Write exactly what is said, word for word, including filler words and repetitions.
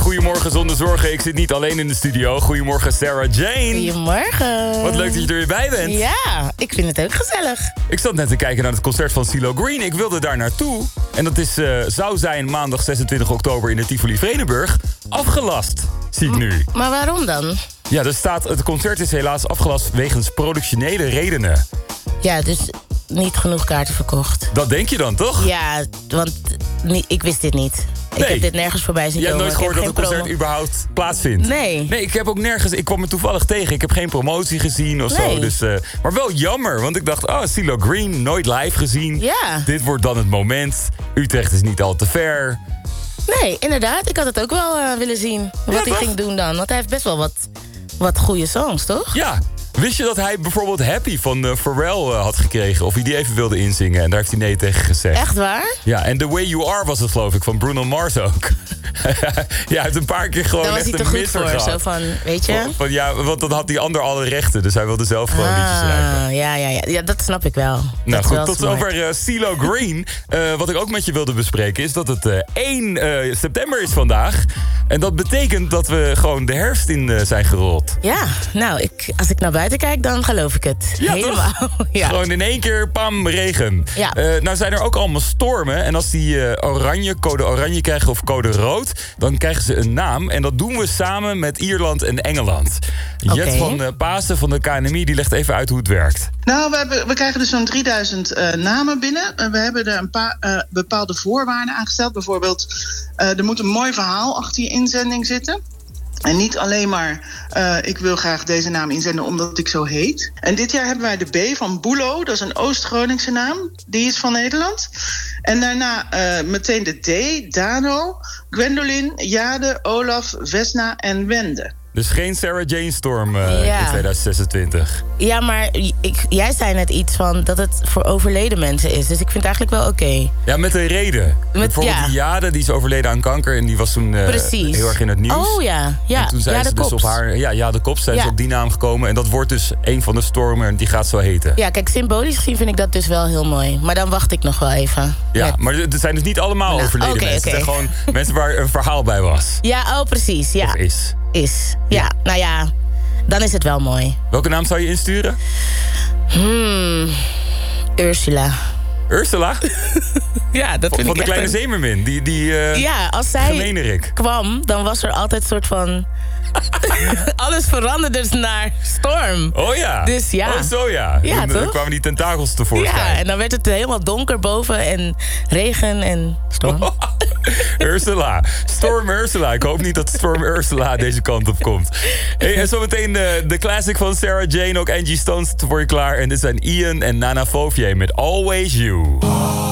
Goedemorgen zonder zorgen. Ik zit niet alleen in de studio. Goedemorgen Sarah Jane. Goedemorgen. Wat leuk dat je er weer bij bent. Ja, ik vind het ook gezellig. Ik zat net te kijken naar het concert van CeeLo Green. Ik wilde daar naartoe. En dat is, uh, zou zijn maandag zesentwintig oktober in de Tivoli Vredenburg. Afgelast, zie ik nu. M- maar waarom dan? Ja, er staat, het concert is helaas afgelast wegens productionele redenen. Ja, dus niet genoeg kaarten verkocht. Dat denk je dan, toch? Ja, want niet, ik wist dit niet. Ik Nee. heb dit nergens voorbij zien Je hebt komen. nooit gehoord dat Ik het heb geen concert überhaupt plaatsvindt? Nee. Nee, ik heb ook nergens... Ik kwam er toevallig tegen. Ik heb geen promotie gezien of Nee. zo. Dus, uh, maar wel jammer, want ik dacht... Oh, CeeLo Green, nooit live gezien. Ja. Dit wordt dan het moment. Utrecht is niet al te ver. Nee, inderdaad. Ik had het ook wel uh, willen zien. Wat Ja, hij toch? ging doen dan. Want hij heeft best wel wat, wat goede songs, toch? Ja. Wist je dat hij bijvoorbeeld Happy van uh, Pharrell uh, had gekregen? Of hij die even wilde inzingen? En daar heeft hij nee tegen gezegd. Echt waar? Ja, en The Way You Are was het, geloof ik, van Bruno Mars ook. Ja, hij heeft een paar keer gewoon Daar was echt hij te een goed misser voor. gehad. Zo van, weet je? Van, van, ja, want dan had die ander alle rechten. Dus hij wilde zelf gewoon liedjes schrijven. Ah, ja, ja, ja. Ja, dat snap ik wel. Nou Dat is goed, wel tot smart. over uh, CeeLo Green. Uh, wat ik ook met je wilde bespreken is dat het uh, één uh, september is vandaag. En dat betekent dat we gewoon de herfst in uh, zijn gerold. Ja, nou, ik, als ik naar buiten kijk, dan geloof ik het. Ja, helemaal. toch? Ja. Gewoon in één keer, pam, regen. Ja. Uh, nou zijn er ook allemaal stormen. En als die uh, oranje, code oranje krijgen of code rood... dan krijgen ze een naam. En dat doen we samen met Ierland en Engeland. Jet Oké. van uh, Pasen van de K N M I die legt even uit hoe het werkt. Nou, we, hebben, we krijgen dus zo'n drieduizend uh, namen binnen. Uh, we hebben er een paar uh, bepaalde voorwaarden aan gesteld. Bijvoorbeeld, uh, er moet een mooi verhaal achter je inzending zitten. En niet alleen maar, uh, ik wil graag deze naam inzenden omdat ik zo heet. En dit jaar hebben wij de B van Boelo, dat is een Oost-Groningse naam. Die is van Nederland. En daarna uh, meteen de D, Dano, Gwendolyn, Jade, Olaf, Vesna en Wende. Dus geen Sarah Jane Storm uh, Ja. in twintig zesentwintig. Ja, maar ik, jij zei net iets van dat het voor overleden mensen is. Dus ik vind het eigenlijk wel oké. Ja, met een reden. Bijvoorbeeld ja. die Jade, die is overleden aan kanker... en die was toen uh, Precies. heel erg in het nieuws. Oh ja, ja. En toen zijn ja, ze de dus Kops. op haar... Ja, ja de Kops zijn Ja. ze op die naam gekomen. En dat wordt dus een van de stormen en die gaat zo heten. Ja, kijk, symbolisch gezien vind ik dat dus wel heel mooi. Maar dan wacht ik nog wel even. Ja, Met- maar het zijn dus niet allemaal Nou, overleden oké, mensen. Het oké. zijn gewoon mensen waar een verhaal bij was. Ja, oh precies. Ja, Of is. is. Ja. Ja. nou ja, dan is het wel mooi. Welke naam zou je insturen? Hmm, Ursula. Ursula? Ja, dat Van, van de kleine zeemermin. Die, die uh, Ja, als zij gemeenerik. kwam, dan was er altijd een soort van... Alles veranderde dus naar storm. Oh ja. Dus ja. Oh zo ja. Ja, en, dan toch? kwamen die tentakels tevoorschijn. Ja, en dan werd het helemaal donker boven en regen en storm. Ursula. Storm Ursula. Ik hoop niet dat Storm Ursula deze kant op komt. Hey, en zometeen de, de classic van Sarah Jane. Ook Angie Stone staat voor je klaar. En dit zijn Ian en Nana Fauvier met Always You.